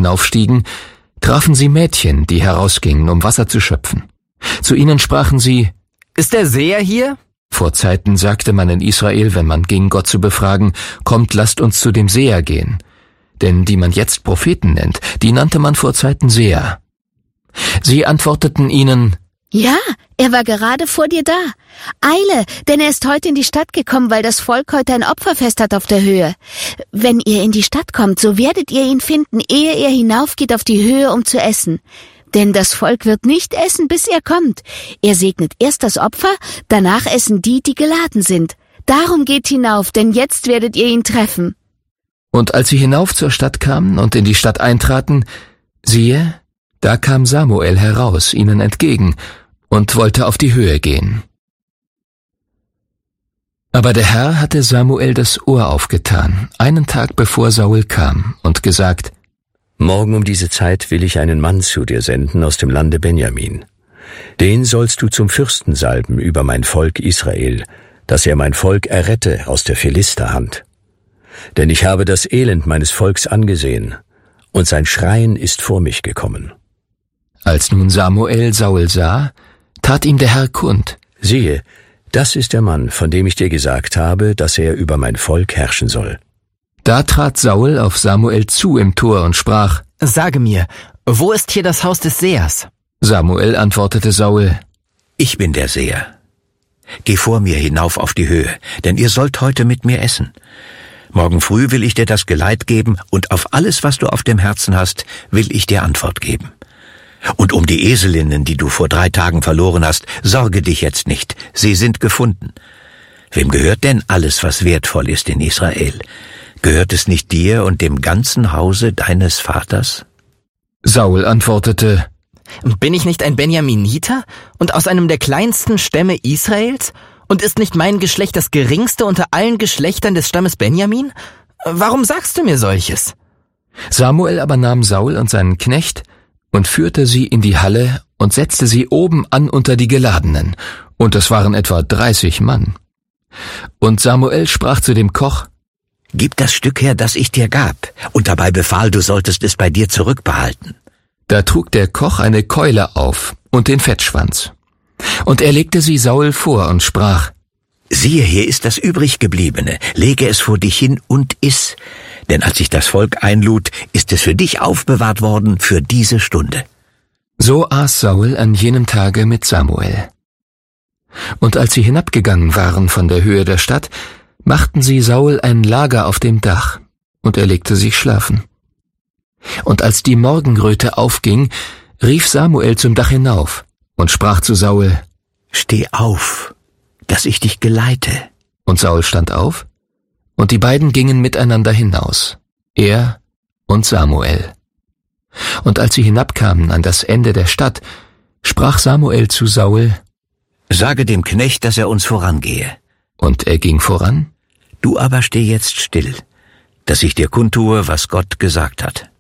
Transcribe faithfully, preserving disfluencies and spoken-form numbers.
hinaufstiegen, trafen sie Mädchen, die herausgingen, um Wasser zu schöpfen. Zu ihnen sprachen sie: Ist der Seher hier? Vor Zeiten sagte man in Israel, wenn man ging, Gott zu befragen: Kommt, lasst uns zu dem Seher gehen. Denn die man jetzt Propheten nennt, die nannte man vor Zeiten Seher. Sie antworteten ihnen: Ja, er war gerade vor dir da. Eile, denn er ist heute in die Stadt gekommen, weil das Volk heute ein Opferfest hat auf der Höhe. Wenn ihr in die Stadt kommt, so werdet ihr ihn finden, ehe er hinaufgeht auf die Höhe, um zu essen. Denn das Volk wird nicht essen, bis er kommt. Er segnet erst das Opfer, danach essen die, die geladen sind. Darum geht hinauf, denn jetzt werdet ihr ihn treffen. Und als sie hinauf zur Stadt kamen und in die Stadt eintraten, siehe, da kam Samuel heraus ihnen entgegen und wollte auf die Höhe gehen. Aber der Herr hatte Samuel das Ohr aufgetan, einen Tag bevor Saul kam, und gesagt: Morgen um diese Zeit will ich einen Mann zu dir senden aus dem Lande Benjamin. Den sollst du zum Fürsten salben über mein Volk Israel, dass er mein Volk errette aus der Philisterhand. Denn ich habe das Elend meines Volks angesehen, und sein Schreien ist vor mich gekommen. Als nun Samuel Saul sah, tat ihm der Herr kund: Siehe, das ist der Mann, von dem ich dir gesagt habe, dass er über mein Volk herrschen soll. Da trat Saul auf Samuel zu im Tor und sprach: Sage mir, wo ist hier das Haus des Sehers? Samuel antwortete Saul: Ich bin der Seher. Geh vor mir hinauf auf die Höhe, denn ihr sollt heute mit mir essen. Morgen früh will ich dir das Geleit geben, und auf alles, was du auf dem Herzen hast, will ich dir Antwort geben. Und um die Eselinnen, die du vor drei Tagen verloren hast, sorge dich jetzt nicht, sie sind gefunden. Wem gehört denn alles, was wertvoll ist in Israel? Gehört es nicht dir und dem ganzen Hause deines Vaters? Saul antwortete: Bin ich nicht ein Benjaminiter und aus einem der kleinsten Stämme Israels? Und ist nicht mein Geschlecht das geringste unter allen Geschlechtern des Stammes Benjamin? Warum sagst du mir solches? Samuel aber nahm Saul und seinen Knecht und führte sie in die Halle und setzte sie oben an unter die Geladenen, und es waren etwa dreißig Mann. Und Samuel sprach zu dem Koch: Gib das Stück her, das ich dir gab, und dabei befahl, du solltest es bei dir zurückbehalten. Da trug der Koch eine Keule auf und den Fettschwanz. Und er legte sie Saul vor und sprach: Siehe, hier ist das Übriggebliebene, lege es vor dich hin und iss. Denn als ich das Volk einlud, ist es für dich aufbewahrt worden für diese Stunde. So aß Saul an jenem Tage mit Samuel. Und als sie hinabgegangen waren von der Höhe der Stadt, machten sie Saul ein Lager auf dem Dach, und er legte sich schlafen. Und als die Morgenröte aufging, rief Samuel zum Dach hinauf und sprach zu Saul: Steh auf, dass ich dich geleite. Und Saul stand auf, und die beiden gingen miteinander hinaus, er und Samuel. Und als sie hinabkamen an das Ende der Stadt, sprach Samuel zu Saul: Sage dem Knecht, dass er uns vorangehe. Und er ging voran. Du aber steh jetzt still, dass ich dir kundtue, was Gott gesagt hat.